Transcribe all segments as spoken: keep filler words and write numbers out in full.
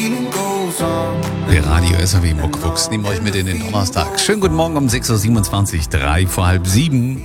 Der Radio S A W Muckwuchs nehmen euch mit in den Donnerstag. Schönen guten Morgen um sechs Uhr siebenundzwanzig, drei vor halb sieben.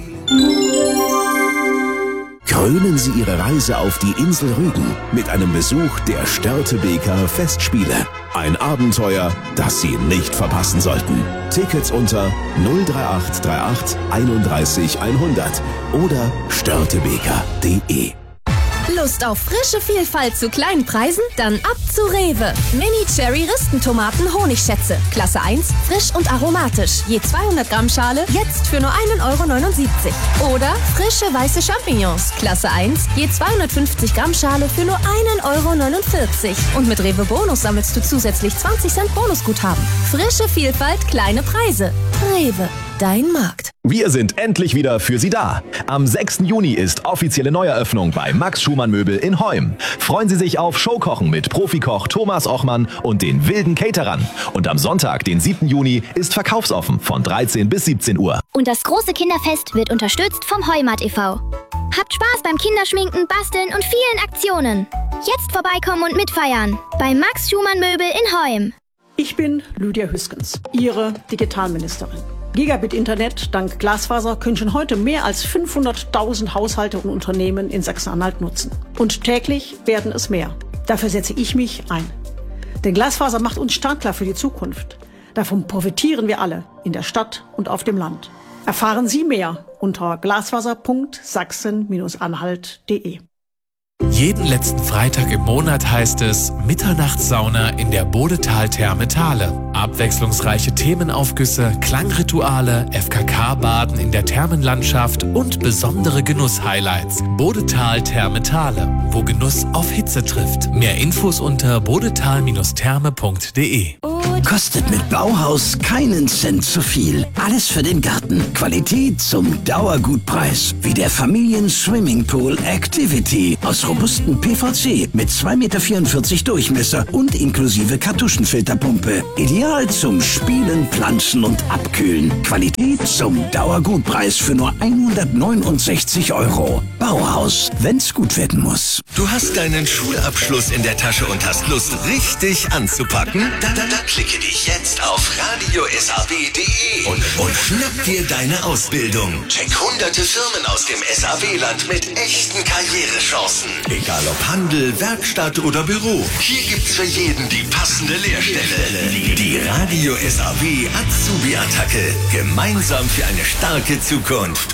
Krönen Sie Ihre Reise auf die Insel Rügen mit einem Besuch der Störtebeker Festspiele. Ein Abenteuer, das Sie nicht verpassen sollten. Tickets unter null drei acht drei acht einunddreißig hundert oder störtebeker punkt de. Lust auf frische Vielfalt zu kleinen Preisen? Dann ab zu Rewe. Mini-Cherry-Ristentomaten Honigschätze. Klasse eins, frisch und aromatisch. Je zweihundert Gramm Schale, jetzt für nur einen Euro neunundsiebzig. Oder frische weiße Champignons. Klasse eins, je zweihundertfünfzig Gramm Schale für nur einen Euro neunundvierzig. Und mit Rewe Bonus sammelst du zusätzlich zwanzig Cent Bonusguthaben. Frische Vielfalt, kleine Preise. Rewe, dein Markt. Wir sind endlich wieder für Sie da. Am sechsten Juni ist offizielle Neueröffnung bei Max Schumann Möbel in Heum. Freuen Sie sich auf Showkochen mit Profikoch Thomas Ochmann und den wilden Caterern. Und am Sonntag, den siebten Juni, ist verkaufsoffen von dreizehn bis siebzehn Uhr. Und das große Kinderfest wird unterstützt vom Heumat e V Habt Spaß beim Kinderschminken, Basteln und vielen Aktionen. Jetzt vorbeikommen und mitfeiern. Bei Max Schumann Möbel in Heum. Ich bin Lydia Hüskens, Ihre Digitalministerin. Gigabit-Internet dank Glasfaser können schon heute mehr als fünfhunderttausend Haushalte und Unternehmen in Sachsen-Anhalt nutzen. Und täglich werden es mehr. Dafür setze ich mich ein. Denn Glasfaser macht uns startklar für die Zukunft. Davon profitieren wir alle, in der Stadt und auf dem Land. Erfahren Sie mehr unter glasfaser punkt sachsen anhalt punkt de. Jeden letzten Freitag im Monat heißt es Mitternachtssauna in der Bodetal-Therme Thale. Abwechslungsreiche Themenaufgüsse, Klangrituale, F K K-Baden in der Thermenlandschaft und besondere Genuss-Highlights. Bodetal-Therme Thale, wo Genuss auf Hitze trifft. Mehr Infos unter bodetal Therme punkt de. Kostet mit Bauhaus keinen Cent zu viel. Alles für den Garten. Qualität zum Dauergutpreis. Wie der Familien-Swimmingpool Activity aus robustem P V C mit zwei Komma vierundvierzig Meter Durchmesser und inklusive Kartuschenfilterpumpe. Ideal zum Spielen, Pflanzen und Abkühlen. Qualität zum Dauergutpreis für nur hundertneunundsechzig Euro. Bauhaus, wenn's gut werden muss. Du hast deinen Schulabschluss in der Tasche und hast Lust, richtig anzupacken? Dann, dann, dann klicke dich jetzt auf radio s a w punkt de und, und schnapp dir deine Ausbildung. Check hunderte Firmen aus dem S A W-Land mit echten Karrierechancen. Egal ob Handel, Werkstatt oder Büro. Hier gibt's für jeden die passende Lehrstelle. Die, die Radio S A W Azubi-Attacke. Gemeinsam für eine starke Zukunft.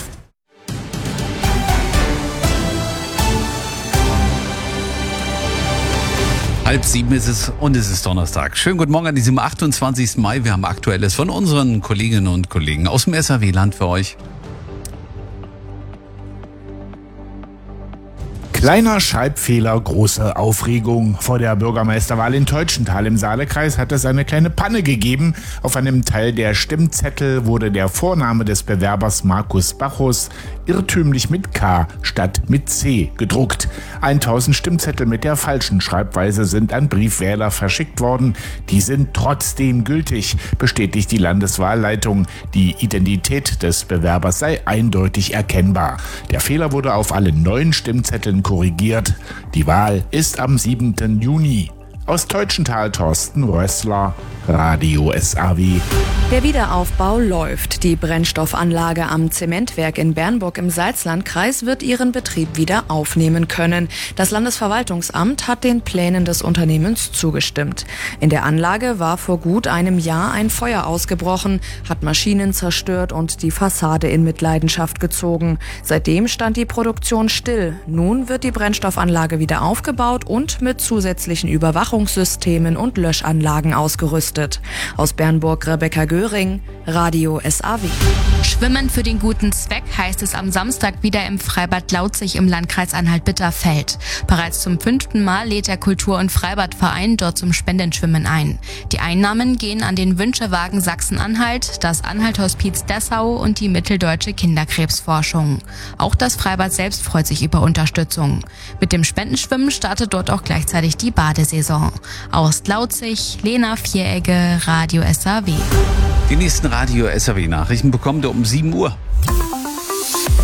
Halb sieben ist es und es ist Donnerstag. Schönen guten Morgen an diesem achtundzwanzigsten Mai. Wir haben Aktuelles von unseren Kolleginnen und Kollegen aus dem S A W-Land für euch. Kleiner Schreibfehler, große Aufregung. Vor der Bürgermeisterwahl in Teutschenthal im Saalekreis hat es eine kleine Panne gegeben. Auf einem Teil der Stimmzettel wurde der Vorname des Bewerbers Markus Bachus irrtümlich mit K statt mit C gedruckt. tausend Stimmzettel mit der falschen Schreibweise sind an Briefwähler verschickt worden. Die sind trotzdem gültig, bestätigt die Landeswahlleitung. Die Identität des Bewerbers sei eindeutig erkennbar. Der Fehler wurde auf allen neuen Stimmzetteln korrigiert. Die Wahl ist am siebten Juni. Aus Teutschenthal Thorsten Rössler, Radio S A W. Der Wiederaufbau läuft. Die Brennstoffanlage am Zementwerk in Bernburg im Salzlandkreis wird ihren Betrieb wieder aufnehmen können. Das Landesverwaltungsamt hat den Plänen des Unternehmens zugestimmt. In der Anlage war vor gut einem Jahr ein Feuer ausgebrochen, hat Maschinen zerstört und die Fassade in Mitleidenschaft gezogen. Seitdem stand die Produktion still. Nun wird die Brennstoffanlage wieder aufgebaut und mit zusätzlichen Überwachungssystemen und Löschanlagen ausgerüstet. Aus Bernburg Rebecca Göring, Radio S A W. Schwimmen für den guten Zweck heißt es am Samstag wieder im Freibad Lautzig im Landkreis Anhalt-Bitterfeld. Bereits zum fünften Mal lädt der Kultur- und Freibadverein dort zum Spendenschwimmen ein. Die Einnahmen gehen an den Wünschewagen Sachsen-Anhalt, das Anhalt-Hospiz Dessau und die Mitteldeutsche Kinderkrebsforschung. Auch das Freibad selbst freut sich über Unterstützung. Mit dem Spendenschwimmen startet dort auch gleichzeitig die Badesaison. Aus Lautzig, Lena Vieregge, Radio S A W. Die nächsten Radio S A W Nachrichten bekommt ihr um sieben Uhr.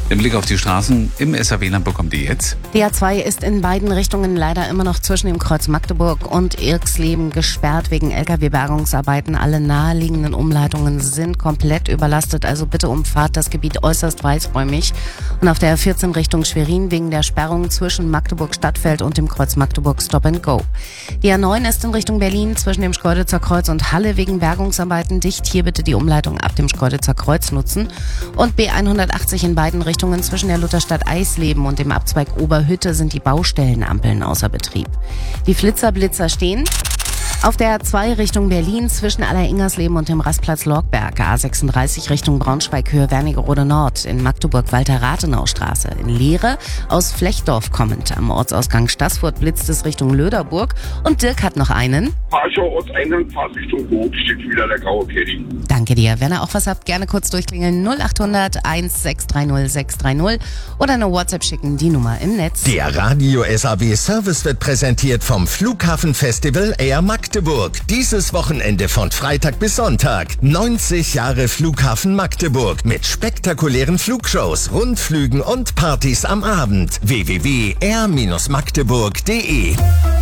Den Blick auf die Straßen im S R W-Land bekommt ihr jetzt. Die A zwei ist in beiden Richtungen leider immer noch zwischen dem Kreuz Magdeburg und Irxleben gesperrt wegen L K W-Bergungsarbeiten. Alle naheliegenden Umleitungen sind komplett überlastet, also bitte umfahrt das Gebiet äußerst weiträumig. Und auf der A vierzehn Richtung Schwerin wegen der Sperrung zwischen Magdeburg-Stadtfeld und dem Kreuz Magdeburg Stop and Go. Die A neun ist in Richtung Berlin zwischen dem Schkeuditzer Kreuz und Halle wegen Bergungsarbeiten dicht. Hier bitte die Umleitung ab dem Schkeuditzer Kreuz nutzen. Und B hundertachtzig in beiden Richtungen zwischen der Lutherstadt Eisleben und dem Abzweig Oberhütte sind die Baustellenampeln außer Betrieb. Die Flitzer-Blitzer stehen auf der A zwei Richtung Berlin zwischen Aller-Ingersleben und dem Rastplatz Lorgberg, A sechsunddreißig Richtung Braunschweig Höhe Wernigerode Nord, in Magdeburg Walter-Rathenau-Straße, in Leere aus Flechtdorf kommend, am Ortsausgang Staßfurt blitzt es Richtung Löderburg und Dirk hat noch einen. Warschau Ortseingang, fahrt Richtung Burg, steht wieder der graue Caddy. Danke dir. Wenn ihr auch was habt, gerne kurz durchklingeln null acht hundert eins sechs drei null sechs drei null oder eine WhatsApp schicken, die Nummer im Netz. Der Radio S A W Service wird präsentiert vom Flughafenfestival Air Magdeburg. Dieses Wochenende von Freitag bis Sonntag. neunzig Jahre Flughafen Magdeburg mit spektakulären Flugshows, Rundflügen und Partys am Abend. w w w punkt air magdeburg punkt de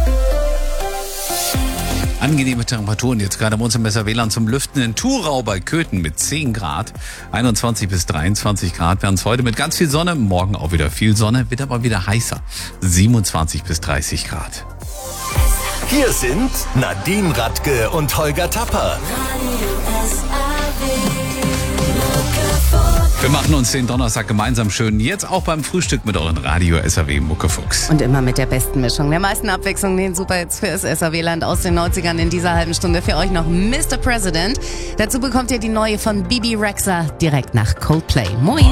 Angenehme Temperaturen jetzt gerade bei uns im S R W-Land zum Lüften in Thurau bei Köthen mit zehn Grad. einundzwanzig bis dreiundzwanzig Grad werden es heute mit ganz viel Sonne. Morgen auch wieder viel Sonne, wird aber wieder heißer. siebenundzwanzig bis dreißig Grad. Hier sind Nadine Radke und Holger Tapper. Wir machen uns den Donnerstag gemeinsam schön, jetzt auch beim Frühstück mit euren Radio S R W Muckefuchs. Und immer mit der besten Mischung, der meisten Abwechslung, den Superhits für das S R W-Land aus den neunzigern in dieser halben Stunde. Für euch noch Mister President. Dazu bekommt ihr die neue von Bibi Rexha direkt nach Coldplay. Moin!